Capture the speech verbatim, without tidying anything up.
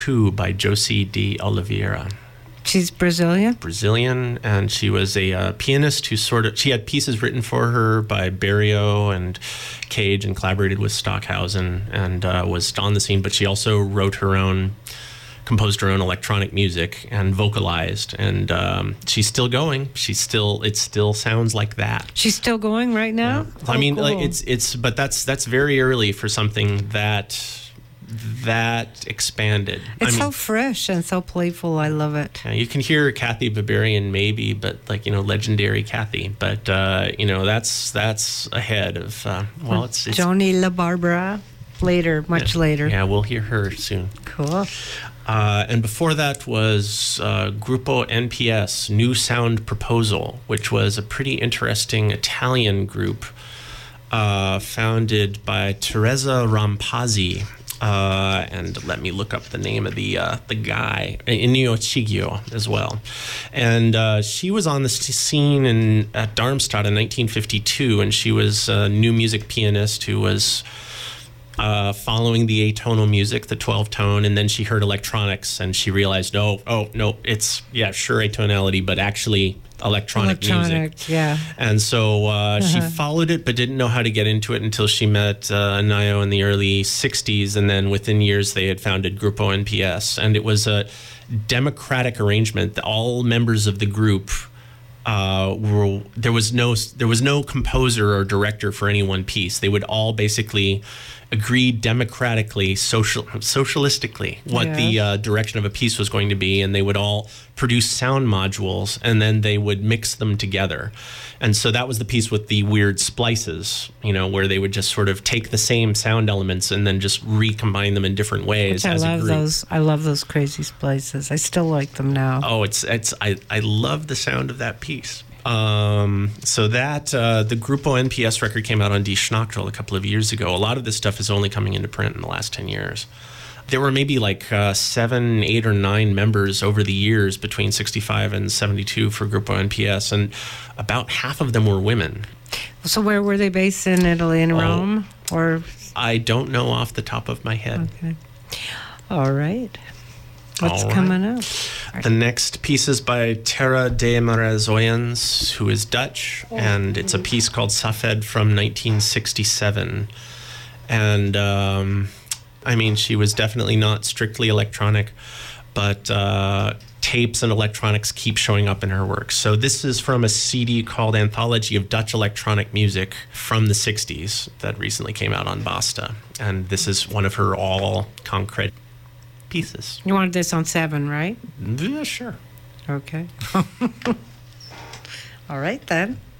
Two by Josie de Oliveira. She's Brazilian? Brazilian, and she was a uh, pianist who sort of, she had pieces written for her by Berio and Cage and collaborated with Stockhausen and uh, was on the scene, but she also wrote her own, composed her own electronic music and vocalized, and um, she's still going. She's still, it still sounds like that. She's still going right now? Yeah. Oh, I mean, cool. like, it's, it's, but that's, that's very early for something that, that expanded. It's I mean, so fresh and so playful. I love it. yeah, you can hear Kathy Barbarian maybe, but like, you know, legendary Kathy. But, uh, you know, that's that's ahead of, uh, well, it's... it's Joni LaBarbera, later, much yeah, later. Yeah, we'll hear her soon. Cool. Uh, and before that was uh, Gruppo N P S, New Sound Proposal, which was a pretty interesting Italian group uh, founded by Teresa Rampazzi. Uh, and let me look up the name of the uh, the guy, Ennio Cigio as well. And uh, she was on the scene in, at Darmstadt in nineteen fifty-two, and she was a new music pianist who was uh, following the atonal music, the twelve-tone, and then she heard electronics, and she realized, oh, oh, no, it's, yeah, sure, atonality, but actually electronic, Electronic, music. yeah. And so uh, Uh-huh. she followed it, but didn't know how to get into it until she met uh, Nayo in the early sixties. And then within years, they had founded Gruppo N P S. And it was a democratic arrangement. All members of the group uh, were, there was no, there was no composer or director for any one piece. They would all basically agree democratically, social, socialistically, what Yeah. the uh, direction of a piece was going to be, and they would all produce sound modules, and then they would mix them together. And so that was the piece with the weird splices, you know, where they would just sort of take the same sound elements and then just recombine them in different ways. Which I as a love group. those. I love those crazy splices. I still like them now. Oh, it's it's I, I love the sound of that piece. Um, so that uh, the Gruppo N P S record came out on Die Schnachtel a couple of years ago. A lot of this stuff is only coming into print in the last ten years. There were maybe like uh, seven, eight, or nine members over the years between sixty-five and seventy-two for Gruppo N P S, and about half of them were women. So where were they based, in Italy, in Oh. Rome? Or I don't know off the top of my head. okay. All right. What's All right. coming up? The next piece is by Terra de Marazoyans, who is Dutch, and it's a piece called Safed from nineteen sixty-seven. And, um, I mean, she was definitely not strictly electronic, but uh, tapes and electronics keep showing up in her work. So this is from a C D called Anthology of Dutch Electronic Music from the sixties that recently came out on Basta. And this is one of her all concrete pieces. You wanted this on seven, right? Yeah, sure. Okay. All right, then.